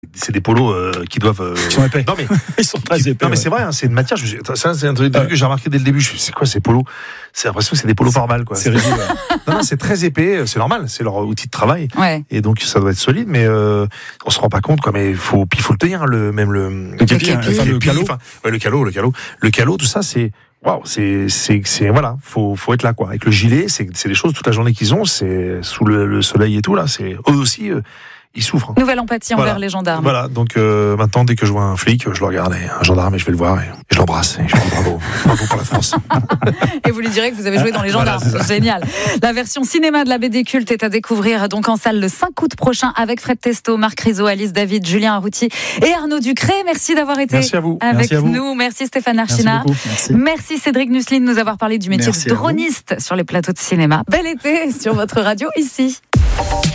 c'est des polos qui doivent. Ils sont épais. Non mais ils sont très épais. Non mais c'est vrai, c'est une matière. Ça c'est un truc que j'ai remarqué dès le début. C'est quoi ces polos ? C'est l'impression que c'est des polos par balle, quoi. C'est rigide. Non, c'est très épais. C'est normal. C'est leur outil de travail. Ouais. Et donc ça doit être solide, mais on se rend pas compte, quoi. Mais il faut le tenir, le képi, le calot. Le calot, tout ça, c'est. Waouh, c'est voilà, faut être là, quoi. Avec le gilet, c'est des choses toute la journée qu'ils ont, c'est sous le soleil et tout là, c'est eux aussi. Ils souffrent. Nouvelle empathie envers les gendarmes. Voilà, donc maintenant, dès que je vois un flic, je le regarde, un gendarme, et je vais le voir, et je l'embrasse, et je lui dis bravo pour la France. Et vous lui direz que vous avez joué dans Les Gendarmes. Voilà, génial. La version cinéma de la BD culte est à découvrir donc en salle le 5 août prochain avec Fred Testo, Marc Rizzo, Alice David, Julien Arrouti et Arnaud Ducré. Merci d'avoir été avec nous. Merci Stéphane Archina. Merci Cédric Nuslin de nous avoir parlé du métier de droniste sur les plateaux de cinéma. Bel été sur votre radio ici.